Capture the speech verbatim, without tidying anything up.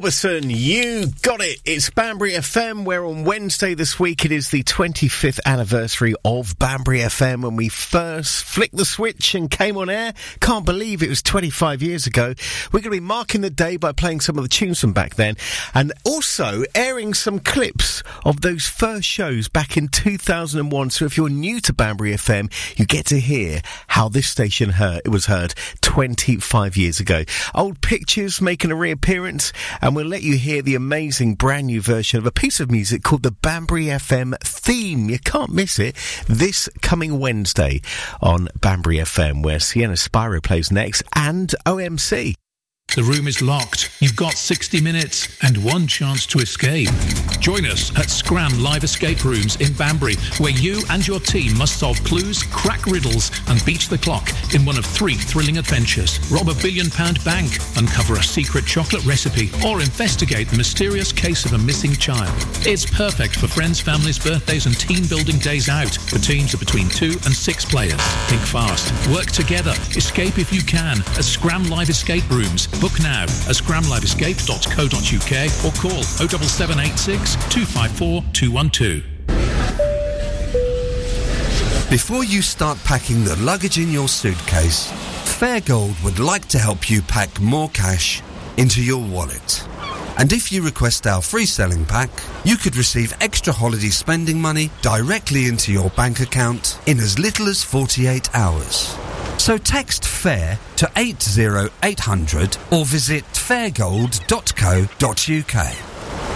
Robertson, you got it. It's Banbury F M, where on Wednesday this week it is the twenty-fifth anniversary of Banbury F M when we first flicked the switch and came on air. Can't believe it was twenty-five years ago. We're going to be marking the day by playing some of the tunes from back then and also airing some clips of those first shows back in two thousand one. So if you're new to Banbury F M, you get to hear how this station heard, it was heard twenty-five years ago. Old pictures making a reappearance, and we'll let you hear the amazing brand new version of a piece of music called the Banbury F M theme. You can't miss it this coming Wednesday on Banbury F M, where Sienna Spyro plays next, and O M C. The room is locked. You've got sixty minutes and one chance to escape. Join us at Scram Live Escape Rooms in Banbury, where you and your team must solve clues, crack riddles and beat the clock in one of three thrilling adventures. Rob a billion pound bank, uncover a secret chocolate recipe, or investigate the mysterious case of a missing child. It's perfect for friends, families, birthdays and team building days out for teams of between two and six players. Think fast, work together, escape if you can at Scram Live Escape Rooms. Book now at scram live escape dot co dot uk or call oh seven seven eight six, two five four, two one two. Before you start packing the luggage in your suitcase, Fairgold would like to help you pack more cash into your wallet. And if you request our free selling pack, you could receive extra holiday spending money directly into your bank account in as little as forty-eight hours. So text FAIR to eight oh eight hundred or visit fairgold dot co dot uk.